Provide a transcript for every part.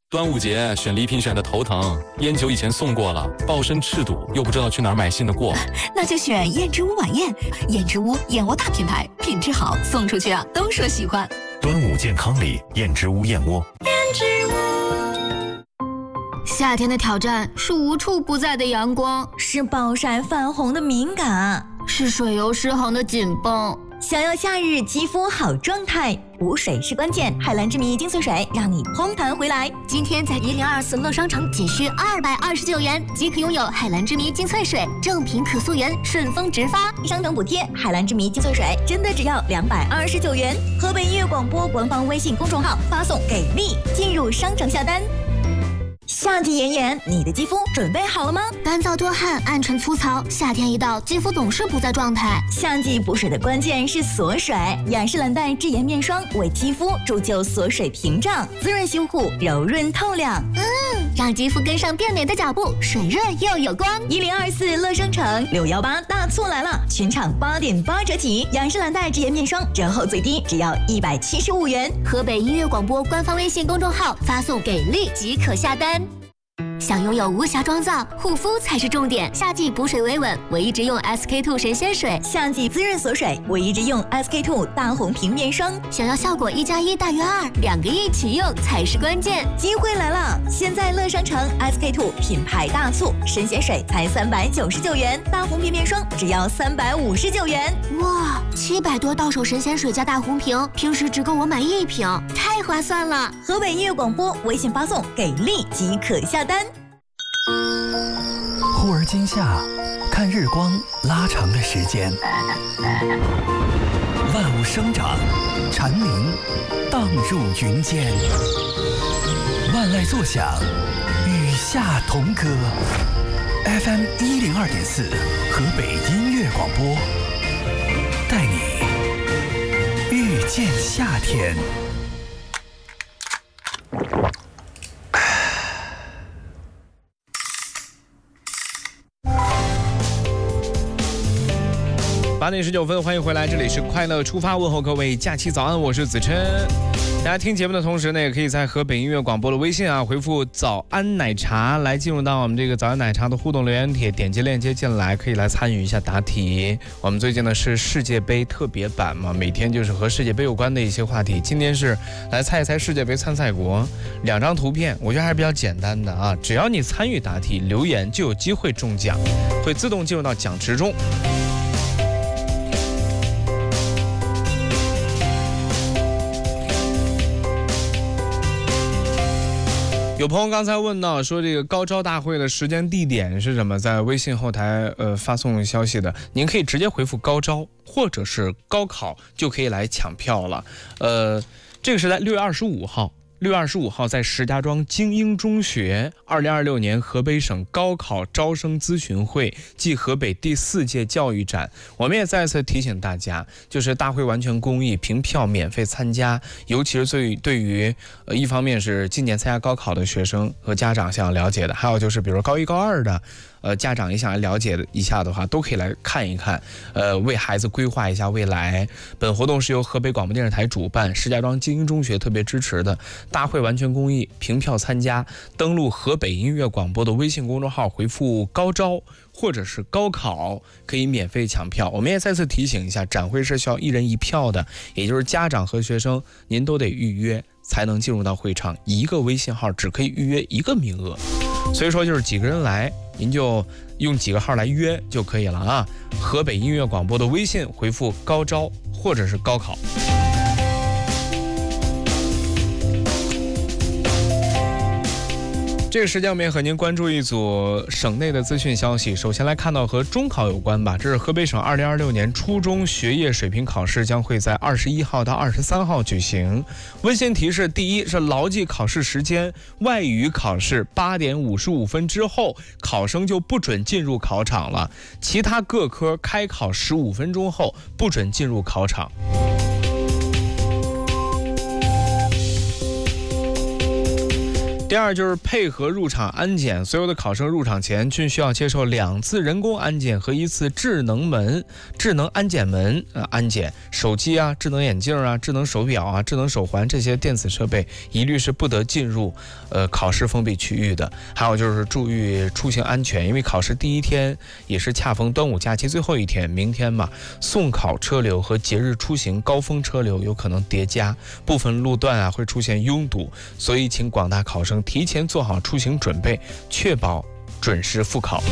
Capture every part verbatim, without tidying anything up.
端午节选礼品选的头疼，烟酒以前送过了，抱身赤赌，又不知道去哪儿买新的过。 那就选燕之屋晚宴，燕之屋燕窝大品牌，品质好，送出去啊都说喜欢。 端午健康礼，燕之屋燕窝。 燕之屋。 夏天的挑战是无处不在的阳光， 是暴晒泛红的敏感， 是水油失衡的紧绷。 想要夏日肌肤好状态，补水是关键。海蓝之谜精粹水让你烘弹回来。 今天在一零二四乐商城仅需二百二十九元即可拥有海蓝之谜精粹水，正品可溯源，顺丰直发， 商城补贴。海蓝之谜精粹水真的只要两百二十九元。河北音乐广播官方微信公众号发送给力，进入商城下单。夏季炎炎，你的肌肤准备好了吗？ 干燥多汗，暗沉粗糙，夏天一到，肌肤总是不在状态。 夏季补水的关键是锁水，雅诗兰黛智颜面霜为肌肤铸就锁水屏障，滋润修护，柔润透亮。 嗯，让肌肤跟上变美的脚步，水润又有光。 一零二四乐商城六幺八大促来了，全场八点八折起，雅诗兰黛智颜面霜折后最低只要一百七十五元。 河北音乐广播官方微信公众号发送给力即可下单。想拥有无瑕妆造，护肤才是重点。夏季补水维稳，我一直用 S K two 神仙水； 夏季滋润锁水，我一直用 S K two 大红瓶面霜。 想要效果一加一大于二，两个一起用才是关键。 机会来了！现在乐商城 S K two 品牌大促，神仙水才三百九十九元，大红瓶面霜只要三百五十九元。 哇，七百多到手神仙水加大红瓶，平时只够我买一瓶，太划算了！ 河北音乐广播微信发送给力即可下单。 忽而今夏，看日光拉长了时间，万物生长，蝉鸣荡入云间，万籁作响，与夏同歌。F M 一零二点四，河北音乐广播，带你遇见夏天。 八点十九分，欢迎回来，这里是快乐出发，问候各位假期早安，我是子琛。大家听节目的同时呢，也可以在河北音乐广播的微信啊回复早安奶茶来进入到我们这个早安奶茶的互动留言帖，点击链接进来，可以来参与一下答题。我们最近呢是世界杯特别版嘛，每天就是和世界杯有关的一些话题。今天是来猜一猜世界杯参赛国，两张图片，我觉得还是比较简单的啊，只要你参与答题留言就有机会中奖，会自动进入到奖池中。有朋友刚才问到说这个高招大会的时间地点是什么，在微信后台呃发送消息的，您可以直接回复高招或者是高考就可以来抢票了。呃，这个是在六月二十五号。六月二十五号，在石家庄精英中学二零二六年河北省高考招生咨询会暨河北第四届教育展，我们也再次提醒大家，就是大会完全公益，凭票免费参加，尤其是对对于呃一方面是今年参加高考的学生和家长想要了解的，还有就是比如高一高二的。呃，家长也想来了解一下的话，都可以来看一看，呃，为孩子规划一下未来。本活动是由河北广播电视台主办，石家庄精英中学特别支持的，大会完全公益，凭票参加。登录河北音乐广播的微信公众号，回复高招或者是高考，可以免费抢票。我们也再次提醒一下，展会是需要一人一票的，也就是家长和学生您都得预约才能进入到会场，一个微信号只可以预约一个名额。所以说就是几个人来，您就用几个号来约就可以了啊。河北音乐广播的微信回复高招或者是高考。这个时间我们也和您关注一组省内的资讯消息。首先来看到和中考有关吧，这是河北省二零二六年初中学业水平考试将会在二十一号到二十三号举行。温馨提示：第一是牢记考试时间，外语考试八点五十五分之后，考生就不准进入考场了；其他各科开考十五分钟后不准进入考场。 第二就是配合入场安检，所有的考生入场前均需要接受两次人工安检和一次智能门、智能安检门呃安检。手机啊、智能眼镜啊、智能手表啊、智能手环这些电子设备一律是不得进入呃考试封闭区域的。还有就是注意出行安全，因为考试第一天也是恰逢端午假期最后一天，明天嘛，送考车流和节日出行高峰车流有可能叠加，部分路段啊会出现拥堵，所以请广大考生提前做好出行准备，确保准时复考。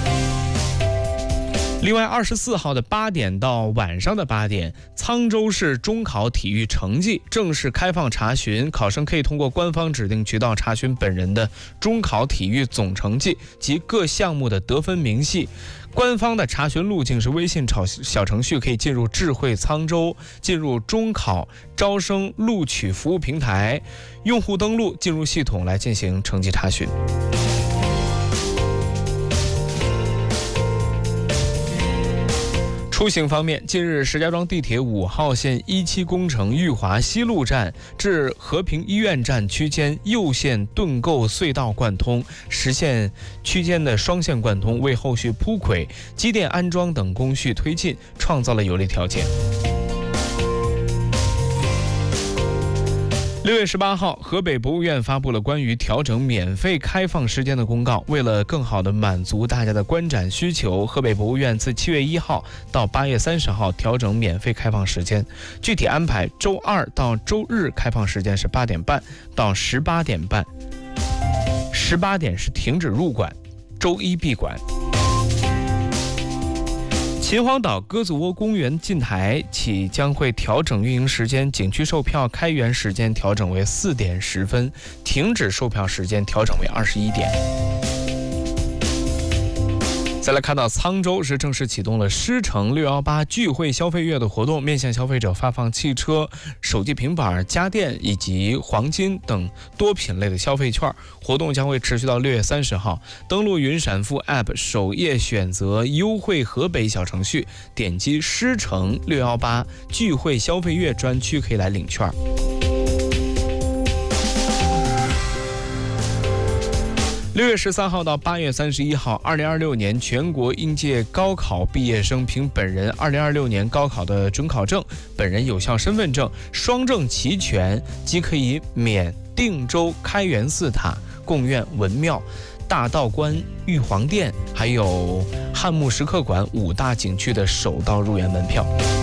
另外，二十四号的八点到晚上的八点，沧州市中考体育成绩正式开放查询，考生可以通过官方指定渠道查询本人的中考体育总成绩及各项目的得分明细。官方的查询路径是微信小程序可以进入智慧沧州，进入中考招生录取服务平台，用户登录进入系统来进行成绩查询。出行方面，近日石家庄地铁五号线一期工程裕华西路站至和平医院站区间右线盾构隧道贯通，实现区间的双线贯通，为后续铺轨、机电安装等工序推进创造了有利条件。六月十八号，河北博物院发布了关于调整免费开放时间的公告。为了更好地满足大家的观展需求，河北博物院自七月一号到八月三十号调整免费开放时间。具体安排：周二到周日开放时间是八点半到十八点半，十八点是停止入馆，周一闭馆。秦皇岛鸽子窝公园近台起将会调整运营时间，景区售票开园时间调整为四点十分，停止售票时间调整为二十一点。再来看到沧州是正式启动了狮城六一八聚会消费月的活动，面向消费者发放汽车、手机、平板、家电以及黄金等多品类的消费券。活动将会持续到六月三十号。登录云闪付 App 首页选择优惠河北小程序，点击狮城六一八聚会消费月专区可以来领券。六月十三号到八月三十一号，二零二六年全国应届高考毕业生凭本人二零二六年高考的准考证、本人有效身份证双证齐全，即可以免定州开元寺塔、贡院文庙、大道观、玉皇殿还有汉墓石刻馆五大景区的首道入园门票。